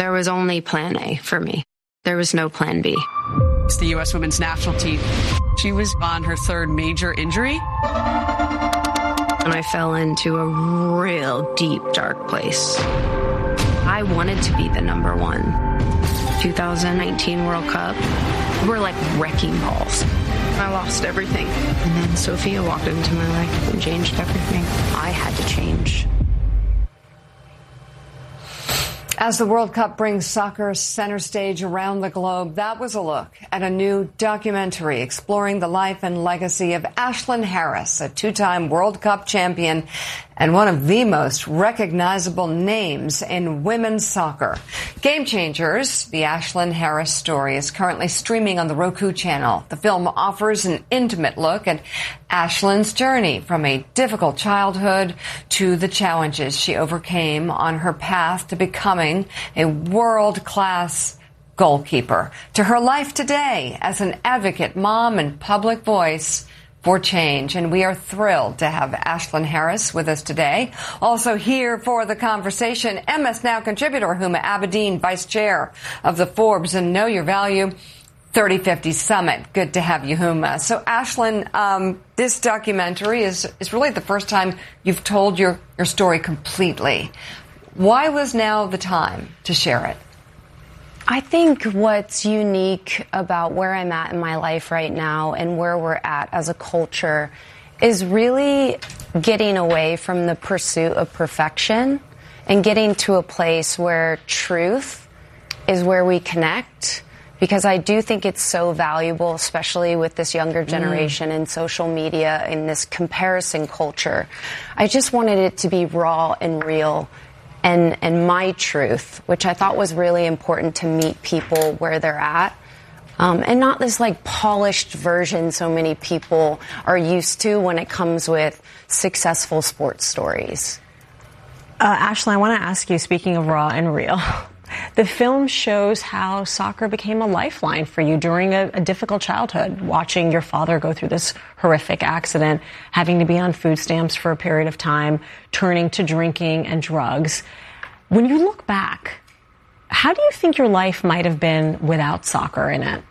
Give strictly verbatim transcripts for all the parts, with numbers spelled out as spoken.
There was only plan A for me. There was no plan B. It's the U S women's national team. She was on her third major injury. And I fell into a real deep, dark place. I wanted to be the number one. twenty nineteen World Cup, we're like wrecking balls. I lost everything. And then Sophia walked into my life and changed everything. I had to change. As the World Cup brings soccer center stage around the globe, that was a look at a new documentary exploring the life and legacy of Ashlyn Harris, a two-time World Cup champion and one of the most recognizable names in women's soccer. Game Changers, the Ashlyn Harris story, is currently streaming on the Roku channel. The film offers an intimate look at Ashlyn's journey from a difficult childhood to the challenges she overcame on her path to becoming a world-class goalkeeper, to her life today as an advocate, mom, and public voice for change. And we are thrilled to have Ashlyn Harris with us today. Also here for the conversation, M S Now contributor Huma Abedin, vice chair of the Forbes and Know Your Value thirty fifty Summit. Good to have you, Huma. So, Ashlyn, um, this documentary is, is really the first time you've told your, your story completely. Why was now the time to share it? I think what's unique about where I'm at in my life right now and where we're at as a culture is really getting away from the pursuit of perfection and getting to a place where truth is where we connect. Because I do think it's so valuable, especially with this younger generation mm. and social media and this comparison culture. I just wanted it to be raw and real. And, and my truth, which I thought was really important to meet people where they're at. Um, and not this like polished version so many people are used to when it comes with successful sports stories. Uh, Ashlyn, I want to ask you, speaking of raw and real, the film shows how soccer became a lifeline for you during a, a difficult childhood, watching your father go through this horrific accident, having to be on food stamps for a period of time, turning to drinking and drugs. When you look back, how do you think your life might have been without soccer in it?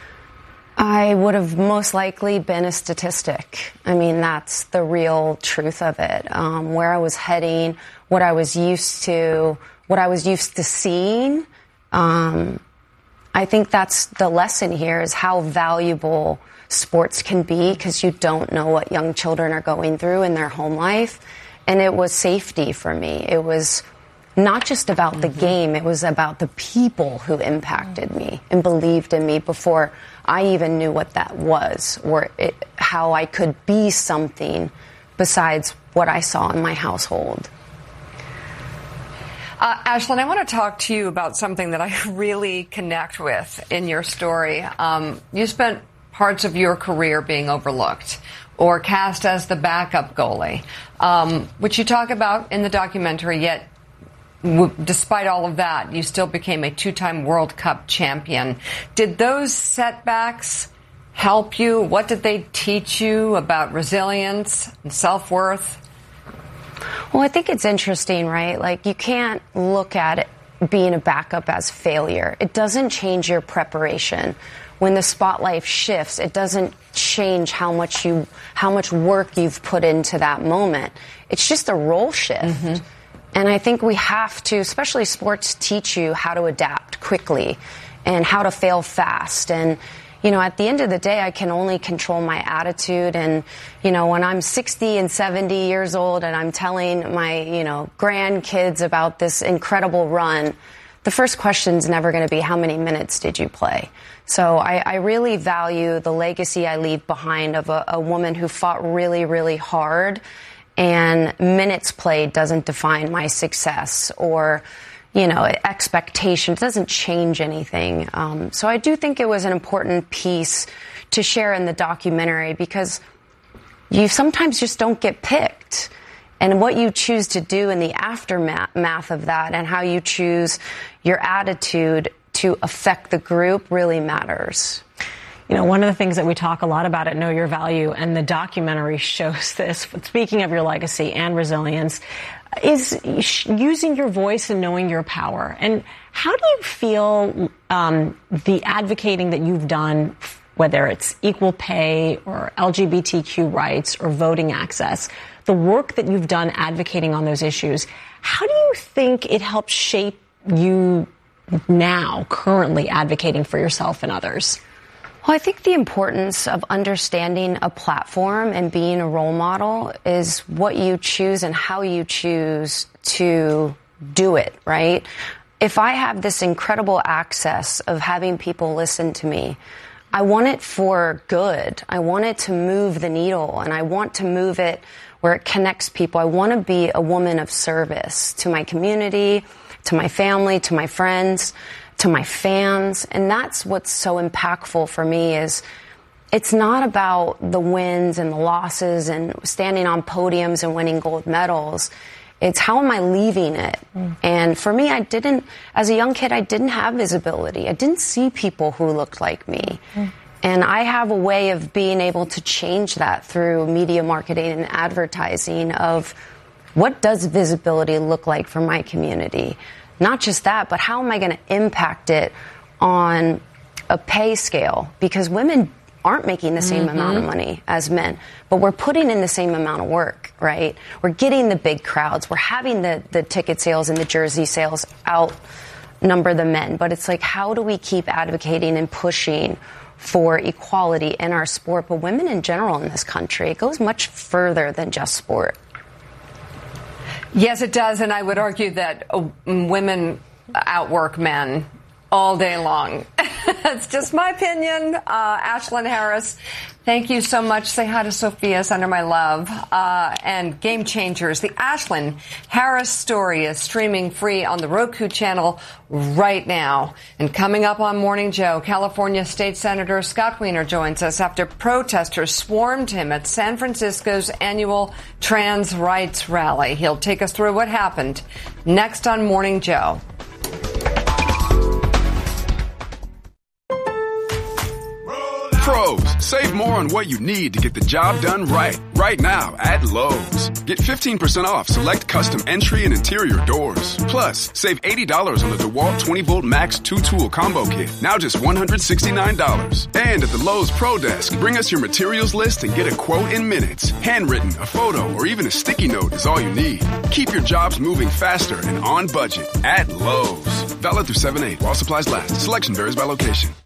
I would have most likely been a statistic. I mean, that's the real truth of it. Um, where I was heading, what I was used to, what I was used to seeing. Um, I think that's the lesson here, is how valuable sports can be, because you don't know what young children are going through in their home life. And it was safety for me. It was not just about the game. It was about the people who impacted me and believed in me before I even knew what that was, or it, how I could be something besides what I saw in my household. Uh, Ashlyn, I want to talk to you about something that I really connect with in your story. Um, you spent parts of your career being overlooked or cast as the backup goalie, um, which you talk about in the documentary, yet w- despite all of that, you still became a two-time World Cup champion. Did those setbacks help you? What did they teach you about resilience and self-worth? Well, I think it's interesting, right? Like, you can't look at it being a backup as failure. It doesn't change your preparation. When the spotlight shifts, it doesn't change how much you, how much work you've put into that moment. It's just a role shift. Mm-hmm. And I think we have to, especially sports, teach you how to adapt quickly and how to fail fast. And you know, at the end of the day, I can only control my attitude. And, you know, when I'm sixty and seventy years old and I'm telling my, you know, grandkids about this incredible run, the first question is never going to be, how many minutes did you play? So I, I really value the legacy I leave behind of a, a woman who fought really, really hard. And minutes played doesn't define my success, or you know, expectation. It doesn't change anything. Um, so I do think it was an important piece to share in the documentary, because you sometimes just don't get picked. And what you choose to do in the aftermath of that, and how you choose your attitude to affect the group, really matters. You know, one of the things that we talk a lot about at Know Your Value, and the documentary shows this, speaking of your legacy and resilience, is using your voice and knowing your power. And how do you feel um, the advocating that you've done, whether it's equal pay or L G B T Q rights or voting access, the work that you've done advocating on those issues, how do you think it helps shape you now, currently advocating for yourself and others? Well, I think the importance of understanding a platform and being a role model is what you choose and how you choose to do it, right? If I have this incredible access of having people listen to me, I want it for good. I want it to move the needle, and I want to move it where it connects people. I want to be a woman of service to my community, to my family, to my friends, to my fans. And that's what's so impactful for me is it's not about the wins and the losses and standing on podiums and winning gold medals. It's how am I leaving it? Mm. And for me, I didn't, as a young kid, I didn't have visibility. I didn't see people who looked like me. Mm. And I have a way of being able to change that through media marketing and advertising of what does visibility look like for my community? Not just that, but how am I going to impact it on a pay scale? Because women aren't making the same mm-hmm. amount of money as men, but we're putting in the same amount of work, right? We're getting the big crowds. We're having the, the ticket sales and the jersey sales outnumber the men. But it's like, how do we keep advocating and pushing for equality in our sport, but women in general in this country? It goes much further than just sport. Yes, it does, and I would argue that uh, women outwork men all day long. That's just my opinion. Uh, Ashlyn Harris, thank you so much. Say hi to Sophia, send her my love. Uh, and Game Changers, the Ashlyn Harris story is streaming free on the Roku channel right now. And coming up on Morning Joe, California State Senator Scott Wiener joins us after protesters swarmed him at San Francisco's annual trans rights rally. He'll take us through what happened next on Morning Joe. Pros, save more on what you need to get the job done right. Right now at Lowe's. Get fifteen percent off select custom entry and interior doors. Plus, save eighty dollars on the DeWalt twenty volt Max two tool combo kit. Now just one hundred sixty-nine dollars. And at the Lowe's Pro Desk, bring us your materials list and get a quote in minutes. Handwritten, a photo, or even a sticky note is all you need. Keep your jobs moving faster and on budget at Lowe's. Valid through seven eight while supplies last. Selection varies by location.